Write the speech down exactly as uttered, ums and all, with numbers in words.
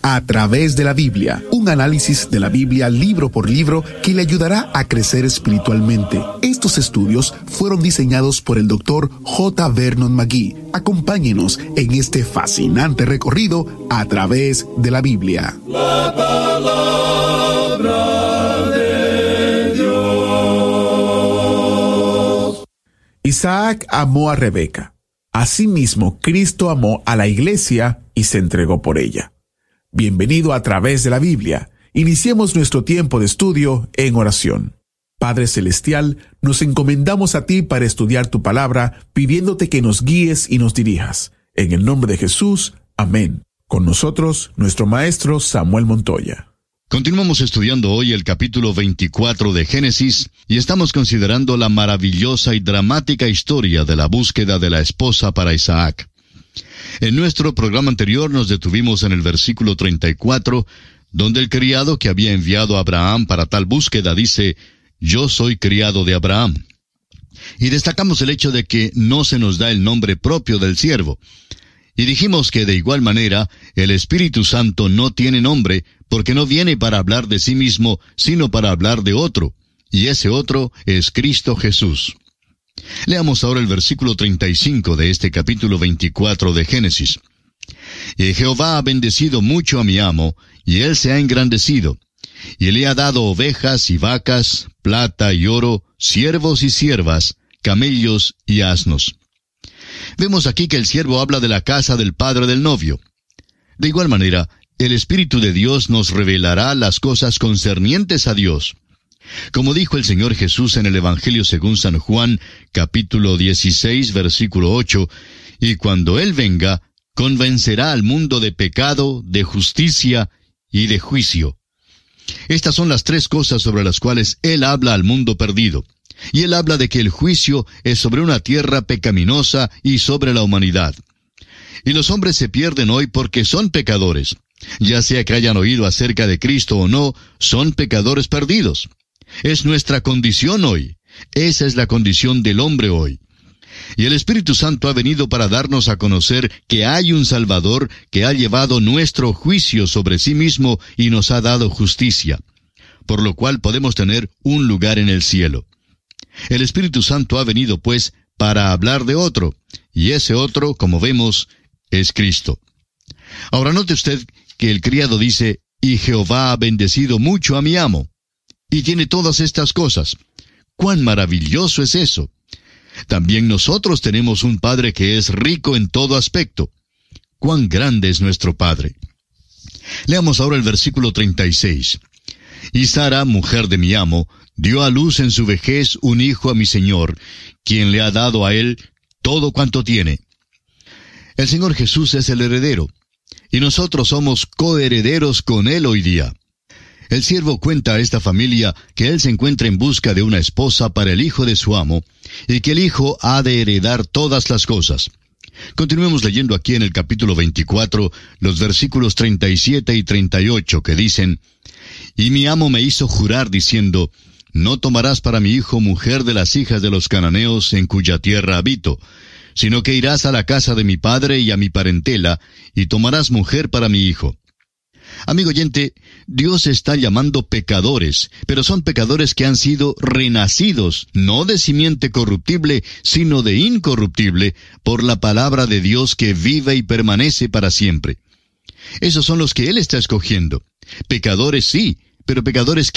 A través de la Biblia, un análisis de la Biblia libro por libro que le ayudará a crecer espiritualmente. Estos estudios fueron diseñados por el doctor J. Vernon McGee. Acompáñenos en este fascinante recorrido a través de la Biblia. La palabra de Dios. Isaac amó a Rebeca. Asimismo, Cristo amó a la iglesia y se entregó por ella. Bienvenido a través de la Biblia. Iniciemos nuestro tiempo de estudio en oración. Padre Celestial, nos encomendamos a ti para estudiar tu palabra, pidiéndote que nos guíes y nos dirijas. En el nombre de Jesús, amén. Con nosotros, nuestro maestro Samuel Montoya. Continuamos estudiando hoy el capítulo veinticuatro de Génesis y estamos considerando la maravillosa y dramática historia de la búsqueda de la esposa para Isaac. En nuestro programa anterior nos detuvimos en el versículo treinta y cuatro, donde el criado que había enviado a Abraham para tal búsqueda dice: «Yo soy criado de Abraham». Y destacamos el hecho de que no se nos da el nombre propio del siervo. Y dijimos que de igual manera, el Espíritu Santo no tiene nombre, porque no viene para hablar de sí mismo, sino para hablar de otro. Y ese otro es Cristo Jesús. Leamos ahora el versículo treinta y cinco de este capítulo veinticuatro de Génesis. «Y Jehová ha bendecido mucho a mi amo, y él se ha engrandecido, y le ha dado ovejas y vacas, plata y oro, siervos y siervas, camellos y asnos». Vemos aquí que el siervo habla de la casa del padre del novio. De igual manera, el Espíritu de Dios nos revelará las cosas concernientes a Dios. Como dijo el Señor Jesús en el Evangelio según San Juan, capítulo dieciséis, versículo ocho, «Y cuando Él venga, convencerá al mundo de pecado, de justicia y de juicio». Estas son las tres cosas sobre las cuales Él habla al mundo perdido. Y Él habla de que el juicio es sobre una tierra pecaminosa y sobre la humanidad. Y los hombres se pierden hoy porque son pecadores. Ya sea que hayan oído acerca de Cristo o no, son pecadores perdidos. Es nuestra condición hoy. Esa es la condición del hombre hoy. Y el Espíritu Santo ha venido para darnos a conocer que hay un Salvador que ha llevado nuestro juicio sobre sí mismo y nos ha dado justicia, por lo cual podemos tener un lugar en el cielo. El Espíritu Santo ha venido, pues, para hablar de otro, y ese otro, como vemos, es Cristo. Ahora note usted que el criado dice: «Y Jehová ha bendecido mucho a mi amo». Y tiene todas estas cosas. ¡Cuán maravilloso es eso! También nosotros tenemos un Padre que es rico en todo aspecto. ¡Cuán grande es nuestro Padre! Leamos ahora el versículo treinta y seis. «Y Sara, mujer de mi amo, dio a luz en su vejez un hijo a mi Señor, quien le ha dado a él todo cuanto tiene». El Señor Jesús es el heredero, y nosotros somos coherederos con Él hoy día. El siervo cuenta a esta familia que él se encuentra en busca de una esposa para el hijo de su amo, y que el hijo ha de heredar todas las cosas. Continuemos leyendo aquí en el capítulo veinticuatro, los versículos treinta y siete y treinta y ocho, que dicen: «Y mi amo me hizo jurar diciendo: no tomarás para mi hijo mujer de las hijas de los cananeos en cuya tierra habito, sino que irás a la casa de mi padre y a mi parentela, y tomarás mujer para mi hijo». Amigo oyente, Dios está llamando pecadores, pero son pecadores que han sido renacidos, no de simiente corruptible, sino de incorruptible, por la palabra de Dios que vive y permanece para siempre. Esos son los que Él está escogiendo. Pecadores sí, pero pecadores